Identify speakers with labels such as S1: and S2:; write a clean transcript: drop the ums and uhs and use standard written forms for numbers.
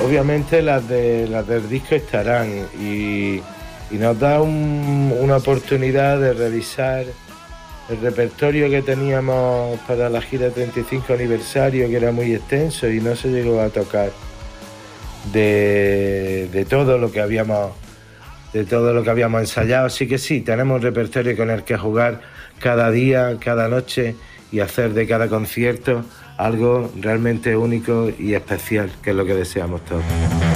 S1: obviamente las del disco estarán y nos da una oportunidad de revisar el repertorio que teníamos para la gira 35 aniversario, que era muy extenso y no se llegó a tocar de todo lo que habíamos ensayado. Así que sí, tenemos un repertorio con el que jugar cada día, cada noche y hacer de cada concierto algo realmente único y especial, que es lo que deseamos todos.